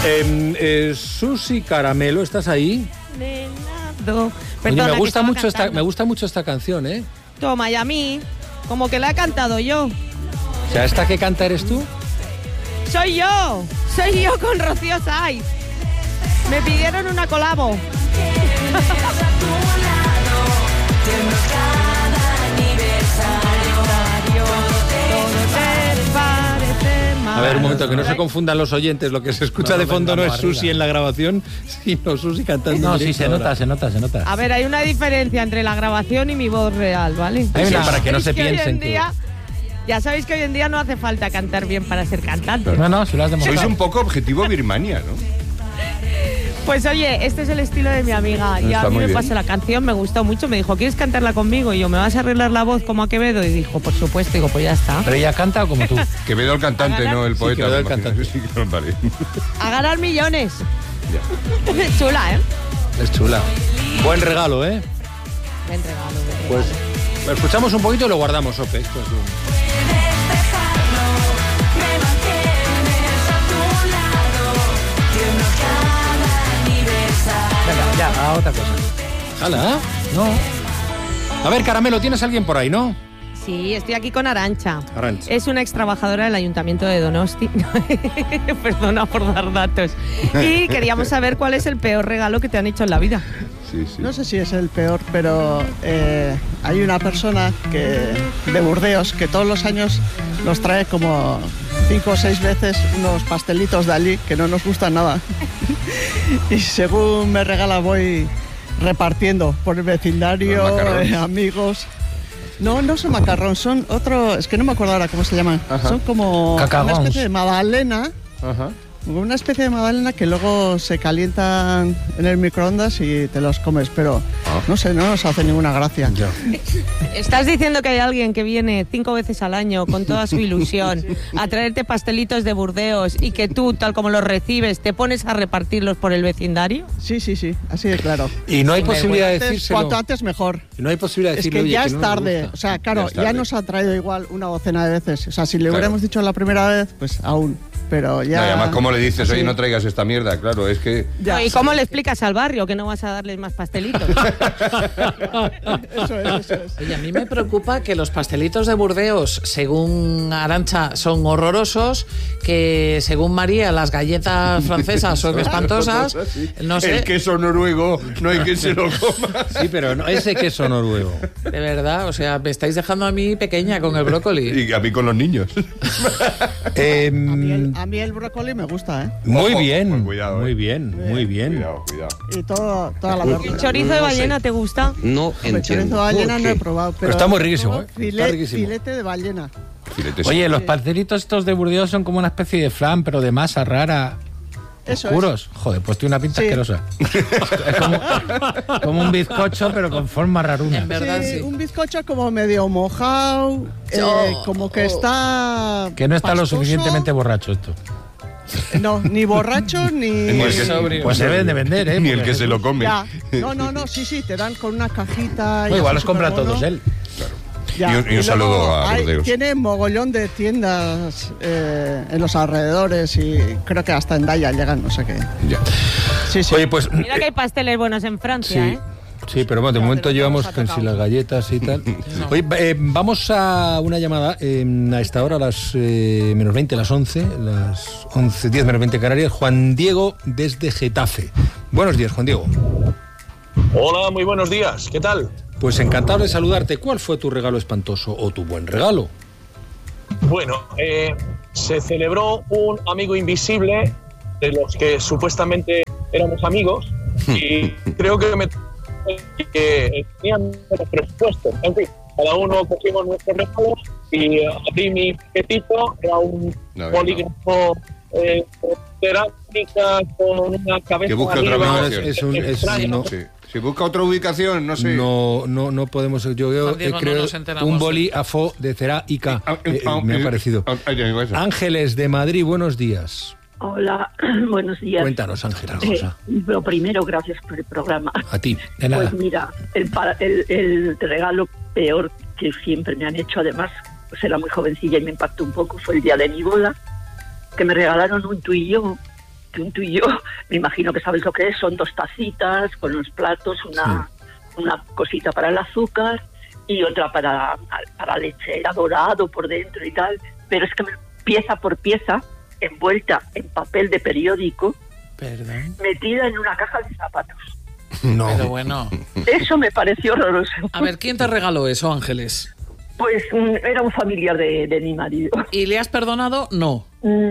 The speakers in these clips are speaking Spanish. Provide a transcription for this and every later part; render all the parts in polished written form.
Susi Caramelo, ¿estás ahí? Nenado. Oye, me gusta mucho esta canción, ¿eh? Toma, y a mí, como que la he cantado yo. O sea, ¿esta que canta eres tú? Soy yo con Rocío Sáiz. Me pidieron una colabo. A ver, un momento, que no se confundan los oyentes. Lo que se escucha de fondo no es Susi en la grabación, sino Susi cantando. No, sí, se nota. A ver, hay una diferencia entre la grabación y mi voz real, ¿vale? Sí, para que no se piensen que... Ya sabéis que hoy en día no hace falta cantar bien para ser cantante. No, si lo has demostrado. Sois un poco objetivo Birmania, ¿no? Pues oye, este es el estilo de mi amiga. Y a mí me pasó la canción, me gustó mucho. Me dijo, ¿quieres cantarla conmigo? Y yo, ¿me vas a arreglar la voz como a Quevedo? Y dijo, por supuesto. Digo, pues ya está. ¿Pero ella canta o como tú? Quevedo el cantante, no el poeta. Sí, Quevedo el cantante. Sí, vale. A ganar millones. Ya. Es chula, ¿eh? Es chula. Buen regalo, ¿eh? Buen regalo. Pues lo escuchamos un poquito y lo guardamos, Ope. Esto es un... Venga, ya, a otra cosa. ¿Hala? No. A ver, Caramelo, ¿tienes alguien por ahí, no? Sí, estoy aquí con Arantxa. Arantxa. Es una ex trabajadora del Ayuntamiento de Donosti. Perdona por dar datos. Y queríamos saber cuál es el peor regalo que te han hecho en la vida. Sí. No sé si es el peor, pero hay una persona de Burdeos que todos los años nos trae como 5 o 6 veces unos pastelitos de allí que no nos gustan nada. Y según me regala voy repartiendo por el vecindario, amigos. No son macarrón, son otro, es que no me acuerdo ahora cómo se llaman. Ajá. Son como Cacagons. Una especie de magdalena. Ajá. Una especie de magdalena que luego se calientan en el microondas y te los comes, pero no sé, no nos hace ninguna gracia. Ya. Estás diciendo que hay alguien que viene 5 veces al año con toda su ilusión a traerte pastelitos de Burdeos y que tú, tal como los recibes, te pones a repartirlos por el vecindario. Sí, así de claro. Y no hay posibilidad de decírselo. Cuanto antes mejor. Y no hay posibilidad de decirle, es que ya oye, es no tarde. O sea, claro, ya nos ha traído igual una docena de veces. O sea, si le hubiéramos dicho la primera vez, pues aún. Pero ya... No, y además, ¿cómo le dices, oye, no traigas esta mierda? Claro, es que... Ya. ¿Y cómo le explicas al barrio que no vas a darles más pastelitos? Eso es. Oye, a mí me preocupa que los pastelitos de Burdeos, según Arantxa, son horrorosos, que según María, las galletas francesas son espantosas. No sé. El queso noruego, no hay quien se lo coma. Sí, pero no, ese queso noruego. De verdad, o sea, me estáis dejando a mí pequeña con el brócoli. Y a mí con los niños. A mí el brócoli me gusta, ¿eh? Muy bien, pues cuidado, muy bien. Cuidado. Y toda la verdura. ¿El chorizo de ballena te gusta? No entiendo. El chorizo de ballena no he probado, pero está muy riquísimo, ¿eh? Está riquísimo. Filete de ballena. Oye, los pastelitos estos de Burdeos son como una especie de flan, pero de masa rara. Eso Oscuros. Joder, pues tiene una pinta asquerosa. Es como un bizcocho, pero con forma raruna. En verdad, sí. Un bizcocho como medio mojado, como que está... Que no está pastoso. lo suficientemente borracho esto. No, ni borracho ni... Pues se deben de vender, ¿eh? Ni el que se lo come. Ya. No, sí, te dan con una cajita... Pues igual los compra todos él. Ya. Y un saludo a Burdeos. Tiene mogollón de tiendas en los alrededores y creo que hasta en Daya llegan, no sé qué. Ya. Sí. Oye, pues... Mira que hay pasteles buenos en Francia, Sí. ¿eh? Sí, pero bueno, de momento llevamos si las galletas y tal. Oye, vamos a una llamada a esta hora, a las menos 20, las 11, las 11, 10 menos 20 Canarias. Juan Diego desde Getafe. Buenos días, Juan Diego. Hola, muy buenos días. ¿Qué tal? Pues encantado de saludarte. ¿Cuál fue tu regalo espantoso o tu buen regalo? Bueno, se celebró un amigo invisible de los que supuestamente éramos amigos y creo que tenían los presupuestos. En fin, cada uno cogimos nuestros regalos y abrí mi paquetito, era un polígrafo cerámica con una cabeza. Que busque otra ubicación. Si busca otra ubicación, no sé. No podemos. Yo creo un bolígrafo de cerámica. Me ha parecido. Ángeles de Madrid, buenos días. Hola, buenos días. Cuéntanos, Ángela. Lo primero, gracias por el programa. A ti, de nada. Pues mira, el regalo peor que siempre me han hecho, además, pues era muy jovencilla y me impactó un poco, fue el día de mi boda, que me regalaron un tú y yo, que un tú y yo, me imagino que sabes lo que es, son 2 tacitas con los platos, una cosita para el azúcar y otra para leche dorado por dentro y tal, pero es que pieza por pieza, envuelta en papel de periódico, ¿Perdón? metida en una caja de zapatos. No. Pero bueno. Eso me pareció horroroso. A ver, ¿quién te regaló eso, Ángeles? Pues era un familiar de mi marido. ¿Y le has perdonado? No.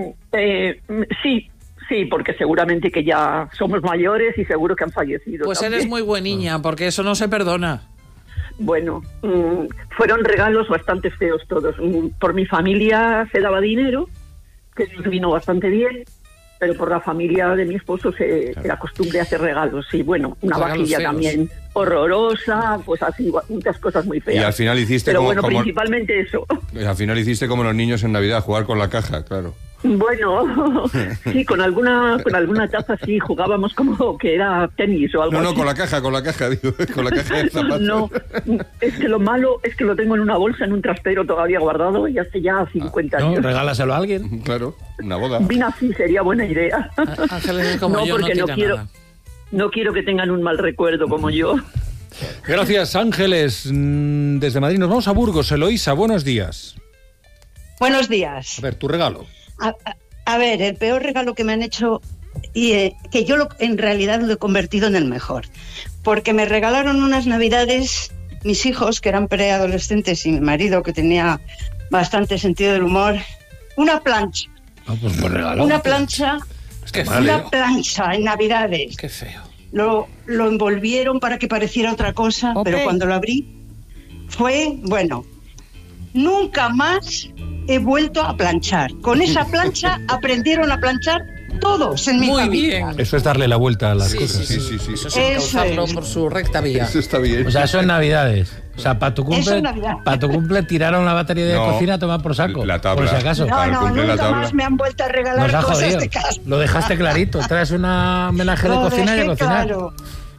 Sí, porque seguramente que ya somos mayores y seguro que han fallecido. Pues también. eres muy buena niña, porque eso no se perdona. Bueno, fueron regalos bastante feos todos. Por mi familia se daba dinero, que nos vino bastante bien, pero por la familia de mi esposo era costumbre hacer regalos. Y bueno, una Regalos vajilla feos. también horrorosa, pues así, muchas cosas muy feas. Y al final hiciste pero como... bueno, principalmente eso. Al final hiciste como los niños en Navidad, jugar con la caja, claro. Bueno, sí, con alguna taza sí jugábamos como que era tenis o algo así. No, con la caja, digo, con la caja de zapatos. No, es que lo malo es que lo tengo en una bolsa, en un trastero todavía guardado y hace ya 50 No, años. regálaselo a alguien. Claro, una boda. Vino así, sería buena idea. Ángeles es como No, yo, no porque tira quiero, nada. no quiero que tengan un mal recuerdo como yo. Gracias, Ángeles. Desde Madrid nos vamos a Burgos. Eloísa, buenos días. Buenos días. A ver, tu regalo. A ver, el peor regalo que me han hecho y que yo en realidad lo he convertido en el mejor, porque me regalaron unas navidades mis hijos, que eran preadolescentes, y mi marido, que tenía bastante sentido del humor, una plancha. Pues buen regalo. Una plancha, Qué feo. una plancha en navidades. Qué feo. Lo envolvieron para que pareciera otra cosa, Ope. pero cuando lo abrí fue, bueno, nunca más he vuelto a planchar. Con esa plancha aprendieron a planchar todos en mi Muy familia. bien. Eso es darle la vuelta a las Sí, cosas. sí, Sí. Eso es Eso encauzarlo es. por su recta vía. Eso está bien. O sea, eso en Navidades. O sea, para tu Eso cumple, en Navidad. para tu cumple tiraron la batería de No, cocina a tomar por saco. la tabla. Por si acaso. Para el No, cumple la nunca tabla. más me han vuelto a regalar Nos ha cosas jodido. de casa. Lo dejaste clarito. Traes una homenaje de Lo cocina y a dejé cocinar. claro.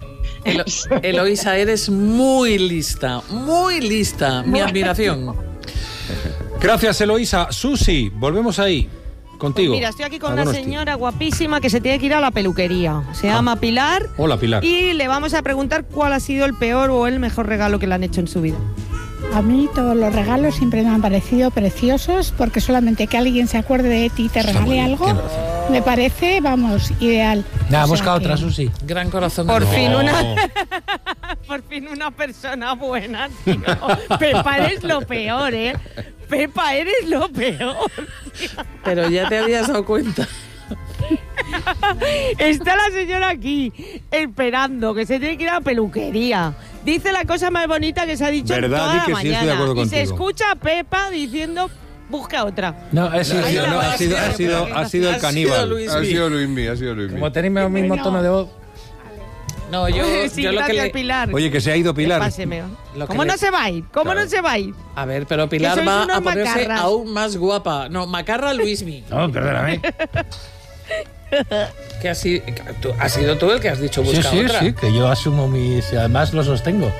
Eloísa, eres muy lista. Muy lista. Mi admiración. Gracias, Eloísa. Susi, volvemos ahí. Contigo. Mira, estoy aquí con Algunos una señora guapísima que se tiene que ir a la peluquería. Se llama Pilar. Hola, Pilar. Y le vamos a preguntar cuál ha sido el peor o el mejor regalo que le han hecho en su vida. A mí todos los regalos siempre me han parecido preciosos, porque solamente que alguien se acuerde de ti y te regale algo, me parece, vamos, ideal. Nada, O sea busca que- otra, Susi. Gran corazón. Por de fin mujer. Por fin una persona buena, tío. Pepa, eres lo peor, ¿eh? Pepa, eres lo peor. Pero ya te habías dado cuenta. Está la señora aquí, esperando, que se tiene que ir a la peluquería. Dice la cosa más bonita que se ha dicho en ¿Verdad? toda Di la que sí, estoy de mañana. acuerdo Y se contigo. escucha a Pepa diciendo, busca otra. No, es Ha sido, la no, voz, ha sido el Ha sido caníbal. Luis Ha Mí. sido Luismi. como tenemos el mismo tono de voz. No, yo Sí, lo que gracias, le... Pilar. Oye, que se ha ido Pilar. Páseme. Lo que ¿Cómo le- no se va a ir? ¿Cómo Claro. no se va a ir? A ver, pero Que Pilar sois va unos a ponerse macarras. aún más guapa. No, macarra Luismi. No, perdóname. Que has sido tú el que has dicho Sí, busca sí, otra. sí, que yo asumo mis... Además lo sostengo.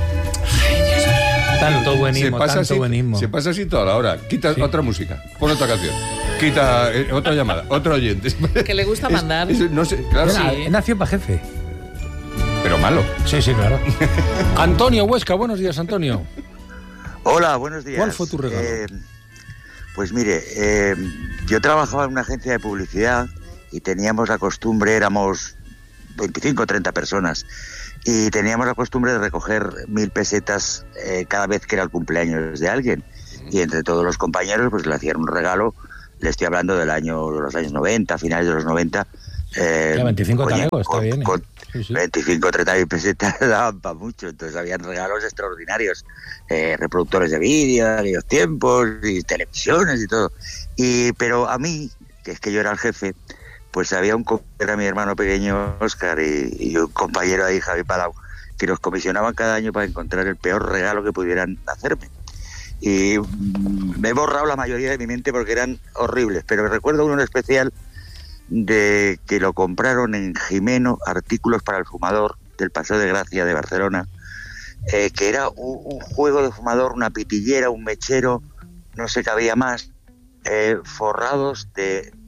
Tanto buenismo, tanto buenismo. Se pasa así toda la hora. Quita otra música, pon otra canción. Quita otra llamada, otro oyente. Que le gusta mandar. No sé, claro. Bueno, Sí. he nacido para jefe. Pero malo. Sí, sí, claro. Antonio Huesca, buenos días, Antonio. Hola, buenos días. ¿Cuál fue tu regalo? Pues mire, yo trabajaba en una agencia de publicidad y teníamos la costumbre, éramos 25 o 30 personas, y teníamos la costumbre de recoger 1.000 pesetas cada vez que era el cumpleaños de alguien. Y entre todos los compañeros pues le hacían un regalo. Le estoy hablando de los años 90, finales de los 90. Ya, 25 oye, talegos, está bien. con Sí, sí. 25 o 30 mil pesetas daban para mucho, entonces habían regalos extraordinarios, reproductores de vídeo de aquellos tiempos, y televisiones y todo. Pero a mí, que es que yo era el jefe, pues había era mi hermano pequeño Óscar y un compañero ahí, Javi Palau, que nos comisionaban cada año para encontrar el peor regalo que pudieran hacerme. Y me he borrado la mayoría de mi mente porque eran horribles, pero recuerdo uno en especial de que lo compraron en Jimeno, Artículos para el Fumador, del Paseo de Gracia de Barcelona, que era un juego de fumador, una pitillera, un mechero, no sé qué había más, forrados de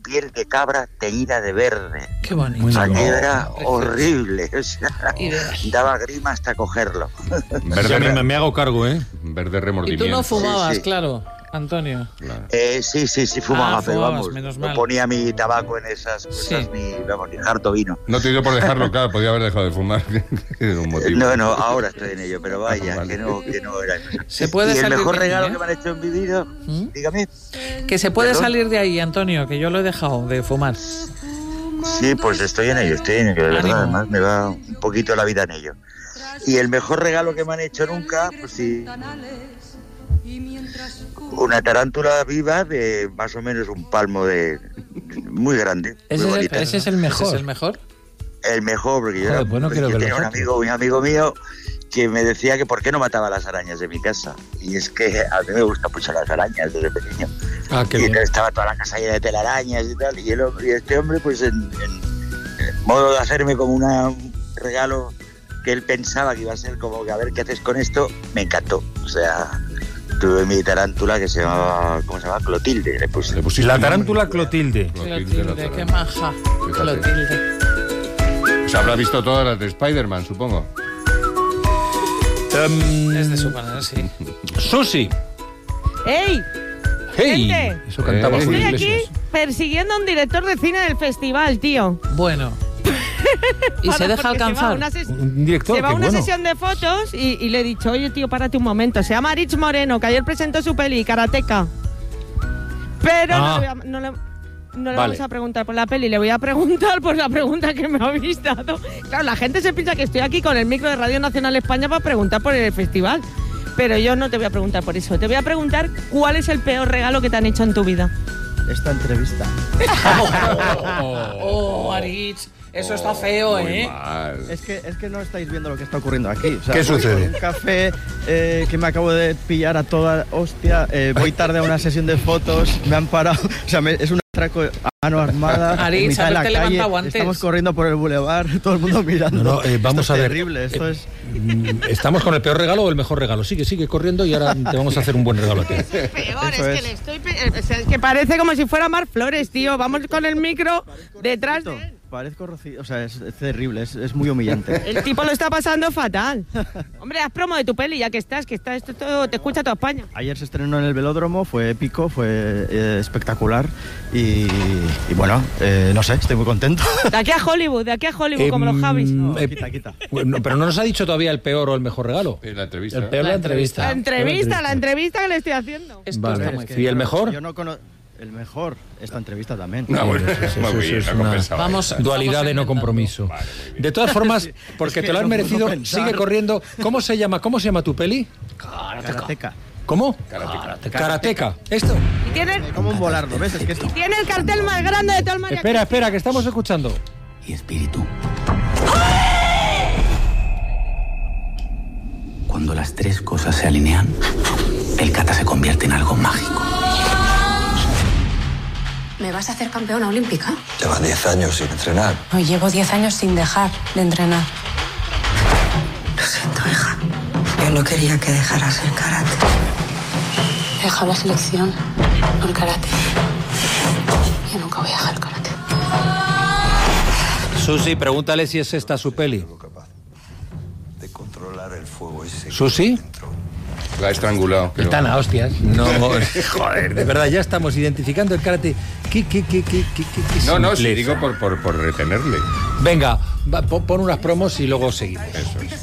piel de cabra teñida de verde. Qué bonito. Aquello era horrible, o sea, daba grima hasta cogerlo. Verde, me hago cargo, ¿eh? Verde Y remordimiento. tú no fumabas, Sí. claro, Antonio. Claro. Sí, fumaba, pero fumabas, vamos, menos no mal. ponía mi tabaco en esas cosas, ni harto vino. No te dio por dejarlo, claro, podía haber dejado de fumar. Era un motivo. No, ahora estoy en ello, pero vaya, Vale. que no era eso. Se puede Y el salir mejor de regalo ahí, que me han hecho en mi vida, dígame. Que se puede ¿Perdón? salir de ahí, Antonio, que yo lo he dejado de fumar. Sí, pues estoy en ello, de verdad, Ánimo. además me va un poquito la vida en ello. Y el mejor regalo que me han hecho nunca, pues sí, una tarántula viva de más o menos un palmo de muy grande, muy bonita. Ese es el mejor. ¿Ese es el mejor? El mejor, porque yo, Joder, pues no quiero yo que tenía lo un amigo mío que me decía que por qué no mataba las arañas de mi casa. Y es que a mí me gustan mucho las arañas desde pequeño. Qué Y bien. entonces estaba toda la casa llena de telarañas y tal. Y este hombre, pues en modo de hacerme como un regalo que él pensaba que iba a ser como que a ver qué haces con esto, me encantó. O sea, tuve mi tarántula que se llamaba, ¿cómo se llama? Clotilde. Le puse. La tarántula Clotilde. Clotilde, qué maja. Clotilde. Se habrá visto todas las de Spider-Man, supongo. Es de su manera, sí. Susi. ¡Ey! ¡Hey! Gente, Eso cantaba estoy Julio aquí Iglesias. persiguiendo a un director de cine del festival, tío. Bueno. ¿Y se deja Porque alcanzar? Un director, Se va a qué una bueno. sesión de fotos y le he dicho, oye, tío, párate un momento. Se llama Rich Moreno, que ayer presentó su peli, Karateka. Pero no le Vale. vamos a preguntar por la peli, le voy a preguntar por la pregunta que me habéis dado. Claro, la gente se piensa que estoy aquí con el micro de Radio Nacional España para preguntar por el festival. Pero yo no te voy a preguntar por eso. Te voy a preguntar cuál es el peor regalo que te han hecho en tu vida. Esta entrevista. Oh, Aritz, eso está feo, ¿eh? Es que no estáis viendo lo que está ocurriendo aquí. O sea, ¿Qué voy sucede? con un café que me acabo de pillar a toda hostia. Voy tarde a una sesión de fotos. Me han parado. O sea, es un atraco a mano armada. Aritz, en mitad de la haberte calle. levantado antes. Estamos corriendo por el bulevar. Todo el mundo mirando. No, vamos Esto a es ver. terrible. Esto es. ¿Estamos con el peor regalo o el mejor regalo? Sigue corriendo y ahora te vamos a hacer un buen regalo a ti. Peor, Eso es que le estoy... O sea, es que parece como si fuera Mar Flores, tío. Vamos con el micro detrás de él. Parezco Rocío. O sea, es terrible. Es muy humillante. El tipo lo está pasando fatal. Hombre, haz promo de tu peli, ya que está esto todo, te escucha toda España. Ayer se estrenó en el Velódromo, fue épico, fue espectacular y bueno, no sé, estoy muy contento. De aquí a Hollywood, como los Javis. Quita. Bueno, pero no nos ha dicho todavía el peor o el mejor regalo. La entrevista. El peor la entrevista. La entrevista que le estoy haciendo. Vale. ¿Y el mejor? Yo no conozco. El mejor, esta entrevista también. No, bueno, muy bien, es no una compensaba. Vamos, dualidad estamos de no inventando. compromiso. De todas formas, porque que te lo has no puedo merecido, pensar. sigue corriendo. ¿Cómo se llama tu peli? Karateka. ¿Cómo? Karateka. ¿Esto? Y tiene, ¿Cómo un volarlo? ¿Ves? Es que esto. tiene el cartel más grande de todo el María. Espera, que estamos escuchando. Y espíritu. Cuando las tres cosas se alinean, el kata se convierte en algo mágico. ¿Me vas a hacer campeona olímpica? Lleva 10 años sin entrenar. No, llevo 10 años sin dejar de entrenar. Lo siento, hija. Yo no quería que dejaras el karate. He dejado la selección, no el karate. Yo nunca voy a dejar el karate. Susi, pregúntale si es esta su peli. De controlar el fuego ese. ¿Susi? La ha estrangulado. creo. Están a hostias. No, joder, de verdad, ya estamos identificando el karate. ¿Qué No, sí, simpleza. digo por retenerle. Venga, pon unas promos y luego seguimos. Eso es.